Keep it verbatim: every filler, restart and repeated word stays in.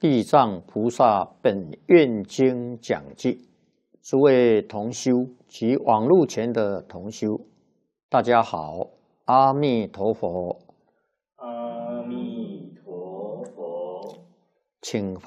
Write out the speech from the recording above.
地藏菩萨本愿经讲记，诸位同修及网络前的同修，大家好，阿弥陀佛。 阿弥陀佛。 请